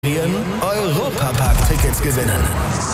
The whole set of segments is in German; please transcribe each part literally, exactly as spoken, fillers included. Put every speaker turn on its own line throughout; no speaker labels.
Europapark-Tickets gewinnen.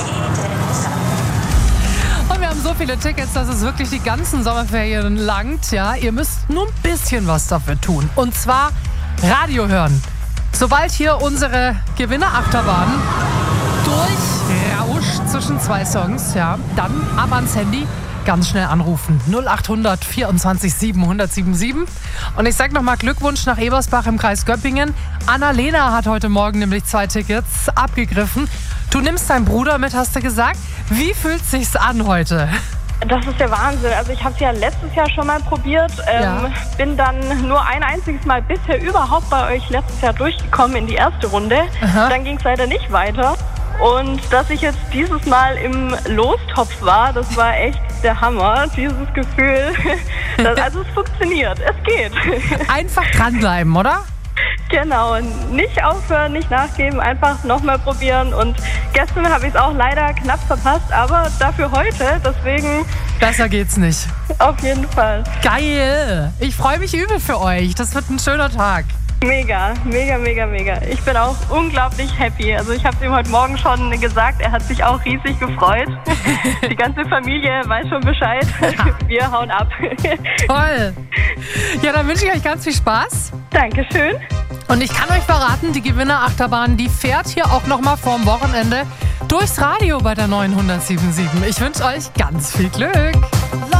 Und wir haben so viele Tickets, dass es wirklich die ganzen Sommerferien langt. Ja, ihr müsst nur ein bisschen was dafür tun. Und zwar Radio hören. Sobald hier unsere Gewinnerachterbahn durchrauscht zwischen zwei Songs, ja, dann ab ans Handy ganz schnell anrufen. null acht hundert vierundzwanzig siebenhundert siebenundsiebzig. Und ich sag nochmal Glückwunsch nach Ebersbach im Kreis Göppingen. Annalena hat heute Morgen nämlich zwei Tickets abgegriffen. Du nimmst deinen Bruder mit, hast du gesagt. Wie fühlt sich's an heute?
Das ist der Wahnsinn. Also ich habe es ja letztes Jahr schon mal probiert. Ähm,
Ja.
Bin dann nur ein einziges Mal bisher überhaupt bei euch letztes Jahr durchgekommen in die erste Runde.
Aha.
Dann ging es leider nicht weiter. Und dass ich jetzt dieses Mal im Lostopf war, das war echt der Hammer. Dieses Gefühl, das, also es funktioniert, es geht.
Einfach dranbleiben, oder?
Genau, nicht aufhören, nicht nachgeben, einfach nochmal probieren. Und gestern habe ich es auch leider knapp verpasst, aber dafür heute, deswegen
Besser geht's nicht.
auf jeden Fall.
Geil! Ich freue mich übel für euch. Das wird ein schöner Tag.
Mega, mega, mega, mega. Ich bin auch unglaublich happy. Also ich habe es ihm heute Morgen schon gesagt, er hat sich auch riesig gefreut. Die ganze Familie weiß schon Bescheid. Wir hauen ab.
Toll! Ja, dann wünsche ich euch ganz viel Spaß.
Dankeschön.
Und ich kann euch verraten, die Gewinnerachterbahn, die fährt hier auch nochmal vorm Wochenende durchs Radio bei der neunhundertsiebenundsiebzig. Ich wünsche euch ganz viel Glück.